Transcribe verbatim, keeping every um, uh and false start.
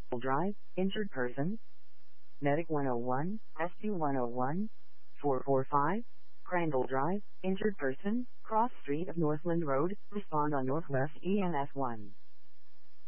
Drive, injured person. Medic one oh one, Rescue one oh one, four four five, Crandall Drive, injured person, cross street of Northland Road, respond on Northwest E M S one.